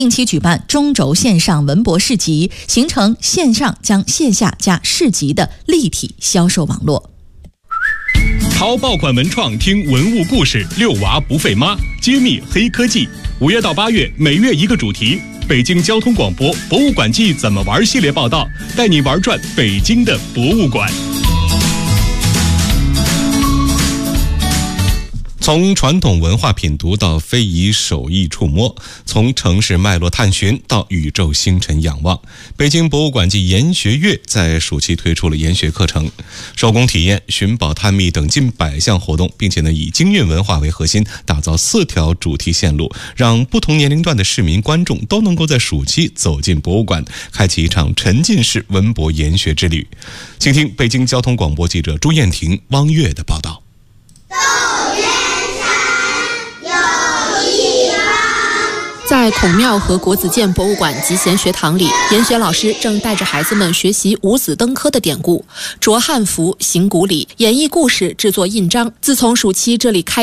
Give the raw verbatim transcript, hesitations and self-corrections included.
定期举办中轴线上文博市集，形成线上将线下加市集的立体销售网络。 淘爆款文创，听文物故事，遛娃不费妈，揭秘黑科技。五月到八月，每月一个主题。北京交通广播博物馆季怎么玩系列报道，带你玩转北京的博物馆。 从传统文化品读到非遗手艺触摸，从城市脉络探寻到宇宙星辰仰望，北京博物馆暨研学月在暑期推出了研学课程、手工体验、寻宝探秘等近百项活动，并且呢以京韵文化为核心，打造四条主题线路，让不同年龄段的市民观众都能够在暑期走进博物馆，开启一场沉浸式文博研学之旅。请听北京交通广播记者朱燕婷、汪月的报道。 在孔庙和国子监博物馆集贤学堂里，研学老师正带着孩子们学习五子登科的典故，着汉服、行古礼，演绎故事，制作印章。自从暑期这里开